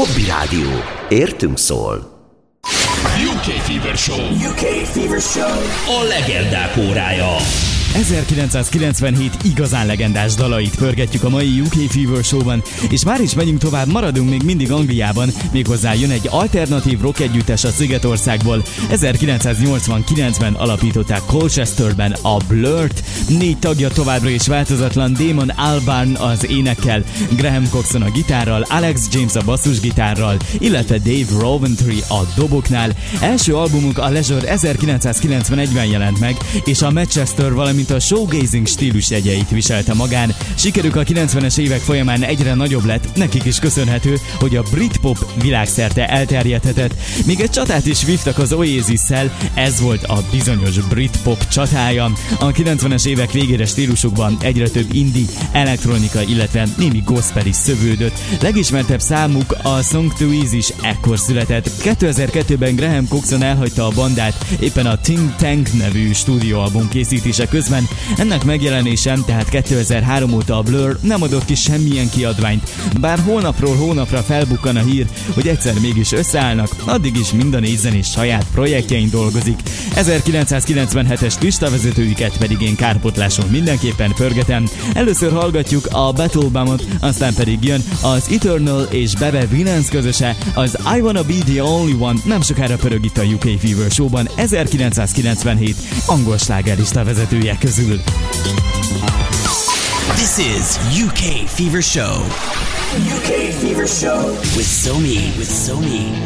Hobby Rádió. Értünk szól. UK Fever Show. UK Fever Show. A legendák órája. 1997 igazán legendás dalait pörgetjük a mai UK Fever Show-ban, és már is megyünk tovább, maradunk még mindig Angliában, méghozzá jön egy alternatív rock együttes a Szigetországból. 1989-ben alapították Colchesterben a Blurt, 4 tagja továbbra is változatlan, Damon Albarn az énekkel, Graham Coxon a gitárral, Alex James a basszusgitárral, illetve Dave Roventry a doboknál. Első albumuk a Leisure 1991-ben jelent meg, és a Manchester, valamint a showgazing stílus jegyeit viselte magán. Sikerük a 90-es évek folyamán egyre nagyobb lett, nekik is köszönhető, hogy a Britpop világszerte elterjedhetett. Még egy csatát is vívtak az Oasis-szel, ez volt a bizonyos Britpop csatája. A 90-es évek végére stílusukban egyre több indie, elektronika, illetve némi gospel is szövődött. Legismertebb számuk a Song to Ease is ekkor született. 2002-ben Graham Coxon elhagyta a bandát éppen a Think Tank nevű stúdióalbum készítése közben. Ennek megjelenése, tehát 2003 óta a Blur nem adott ki semmilyen kiadványt, bár hónapról hónapra felbukkan a hír, hogy egyszer mégis összeállnak, addig is mind a 4 zenés saját projektjein dolgozik. 1997-es listavezetőjüket pedig én kárpotláson mindenképpen pörgetem. Először hallgatjuk a Battle Bombot, aztán pedig jön az Eternal és Bebe Winans közöse, az I Wanna Be The Only One, nem sokára pörög itt a UK Fever Show-ban 1997 angol slágerlista vezetője közül. This is UK Fever Show. UK Fever Show. With Somi.